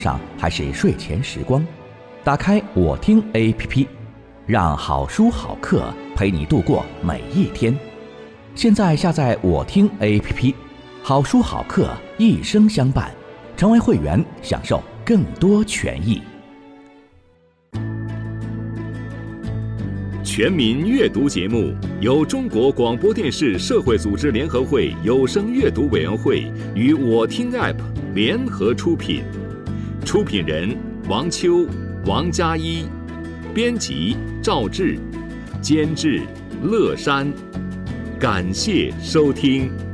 上还是睡前时光，打开我听 APP， 让好书好课陪你度过每一天。现在下载我听 APP， 好书好课一生相伴，成为会员享受更多权益。 全民阅读节目由中国广播电视社会组织联合会有声阅读委员会与我听 App 联合出品，出品人王秋、王佳一，编辑赵志，监制乐山。感谢收听。